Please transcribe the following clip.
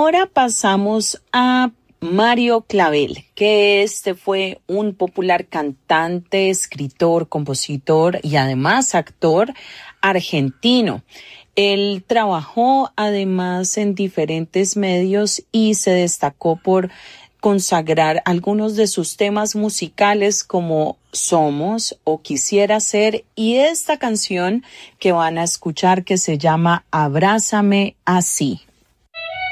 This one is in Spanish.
ahora pasamos a Mario Clavel, que este fue un popular cantante, escritor, compositor y además actor argentino. Él trabajó además en diferentes medios y se destacó por consagrar algunos de sus temas musicales como Somos o Quisiera Ser y esta canción que van a escuchar que se llama Abrázame Así.